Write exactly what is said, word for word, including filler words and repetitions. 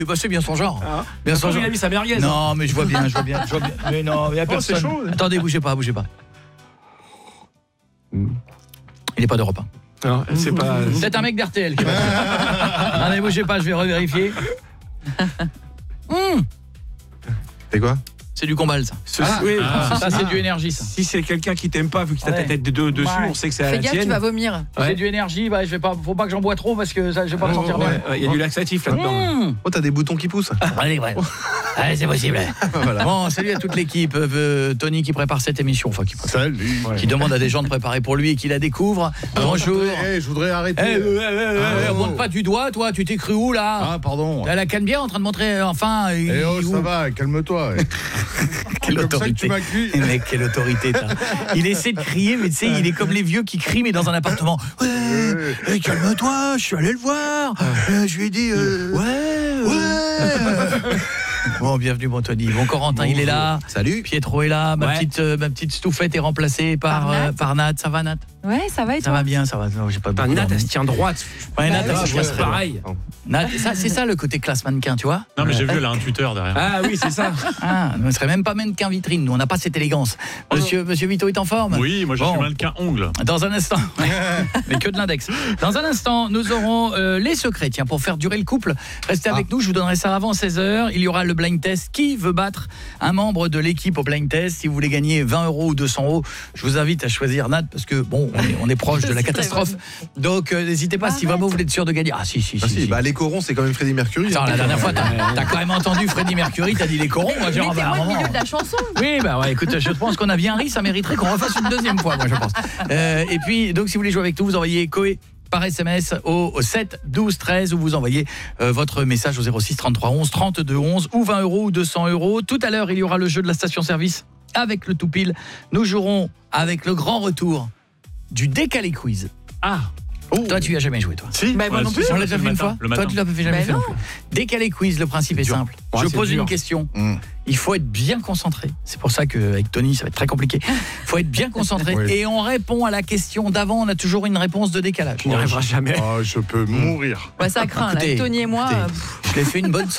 Bah, c'est bien son genre. Ah. Bien son Quand genre. il a mis sa merguez. Non, mais je vois bien, je vois bien, je vois bien. Mais non, il y a Oh, personne. c'est chaud. Attendez, bougez pas, bougez pas. Mm. Il est pas d'Europe un. Non, c'est pas. C'est un mec d'R T L qui va. Non, mais bougez pas, je vais revérifier. Mmh. C'est quoi? C'est du combal, ça. Ce- Ah. oui, Ah, ça, c'est ah. du énergie, ça. Si c'est quelqu'un qui t'aime pas, vu que t'as Ouais. ta tête de deux dessus, Ouais. on sait que c'est Fais la gaffe, tu tienne. vas vomir. Ouais. C'est du énergie, bah, je vais pas, faut pas que j'en bois trop parce que ça, je vais pas me sentir Ouais, bien. ouais, il y a du laxatif là-dedans. Mmh. Oh, t'as des boutons qui poussent. Allez, ouais. Allez, c'est possible. Voilà. Bon, salut à toute l'équipe. Euh, Tony qui prépare cette émission, enfin qui, Salut. qui demande à des gens de préparer pour lui et qui la découvre. Bonjour. Eh, je voudrais arrêter. Eh, euh, euh, euh, Ah, monte oh. pas du doigt, toi, tu t'es cru où là? Ah, pardon. T'as la canne bien en train de montrer, euh, enfin. Eh oh, où- ça va, calme-toi. Quelle Comme ça que autorité. tu m'as cuit. Eh, mec, quelle autorité, t'as. Il essaie de crier, mais tu sais, il est comme les vieux qui crient, mais dans un appartement. Ouais, eh, calme-toi, je suis allé le voir. Euh, je lui ai dit, euh, ouais, ouais. Bon, bienvenue, bon Tony. Bon, Corentin, il est là. Salut. Pietro est là. Ma, Ouais. petite, euh, ma petite stouffette est remplacée par, Par Nat. euh, par Nat. Ça va, Nat? Ouais, ça va et Ça toi? va bien, ça va. Non, j'ai pas Putain, beaucoup Nat, dormi. elle se tient droite. Ouais, Nat, elle Bah se oui. casse C'est rien. pareil. Nat, ça, c'est ça le côté classe mannequin, tu vois? Non mais j'ai vu, elle a un tuteur derrière. Ah oui, c'est ça. Ah, on ne serait même pas mannequin vitrine. Nous, on n'a pas cette élégance. Monsieur, Monsieur Vito est en forme? Oui, moi je suis Bon. mannequin ongle. Dans un instant, mais que de l'index. Dans un instant, nous aurons euh, les secrets. Tiens, pour faire durer le couple, restez avec nous. Je vous donnerai ça avant seize heures. Il y aura le blind test. Qui veut battre un membre de l'équipe au blind test? Si vous voulez gagner vingt euros ou deux cents euros, je vous invite à choisir Nat parce que bon, on est, on est proche de la catastrophe. Donc, euh, n'hésitez pas si Arrête. vraiment vous êtes sûr de gagner. Ah si, si, Ah si. si, si. bah les corons, c'est quand même Freddie Mercury. Attends, la dernière fois, t'as t'as quand même entendu Freddie Mercury, t'as dit les corons. Moi, j'ai Mettez-moi bah, le vraiment. milieu de la chanson. Oui, bah ouais, écoute, je pense qu'on a bien ri, ça mériterait qu'on refasse une deuxième fois, moi je pense. Euh, et puis, donc si vous voulez jouer avec nous, vous envoyez Coé par S M S au, au sept douze treize ou vous envoyez euh, votre message au zéro six trente-trois onze trente-deux onze ou vingt euros ou deux cents euros. Tout à l'heure, il y aura le jeu de la station-service avec le tout pile. Nous jouerons avec le grand retour du décalé quiz. Ah. Toi, tu y as jamais joué, toi? Si. Bah, moi non si, plus. si, On l'a le déjà fait une matin, fois? Le Toi, matin. tu l'as jamais Bah fait non non. plus. Décalé quiz, le principe est Dur. simple. Ouais, Je c'est pose dur. une question. Mm. Il faut être bien concentré. C'est pour ça qu'avec Tony, ça va être très compliqué. Il faut être bien concentré. Oui. Et on répond à la question d'avant. On a toujours une réponse de décalage. Tu n'y arriveras jamais. Oh, je peux mourir. Bah, ça craint, là. Écoutez, Tony et moi. écoutez, euh, pff, Je l'ai fait une bonne